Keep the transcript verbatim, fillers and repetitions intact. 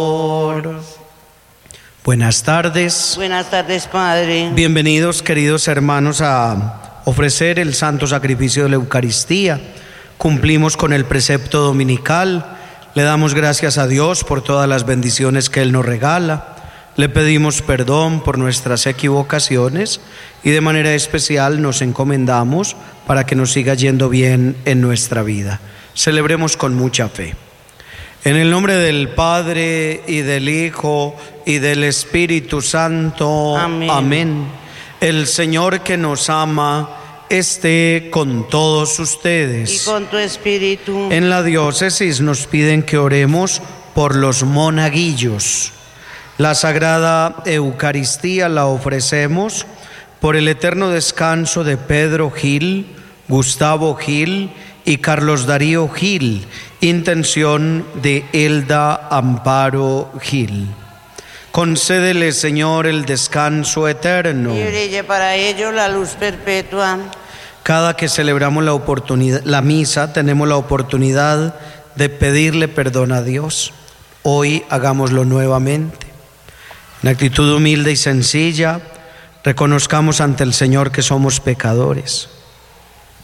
Buenas tardes. Buenas tardes, Padre. Bienvenidos, queridos hermanos, a ofrecer el santo sacrificio de la Eucaristía. Cumplimos con el precepto dominical. Le damos gracias a Dios por todas las bendiciones que Él nos regala. Le pedimos perdón por nuestras equivocaciones y de manera especial nos encomendamos para que nos siga yendo bien en nuestra vida. Celebremos con mucha fe. En el nombre del Padre, y del Hijo, y del Espíritu Santo. Amén. Amén. El Señor que nos ama esté con todos ustedes. Y con tu espíritu. En la diócesis nos piden que oremos por los monaguillos. La Sagrada Eucaristía la ofrecemos por el eterno descanso de Pedro Gil, Gustavo Gil y Carlos Darío Gil, intención de Elda Amparo Gil. Concédele, Señor, el descanso eterno. Y brille para ellos la luz perpetua. Cada que celebramos la oportunidad, la misa, tenemos la oportunidad de pedirle perdón a Dios. Hoy hagámoslo nuevamente. En actitud humilde y sencilla, reconozcamos ante el Señor que somos pecadores.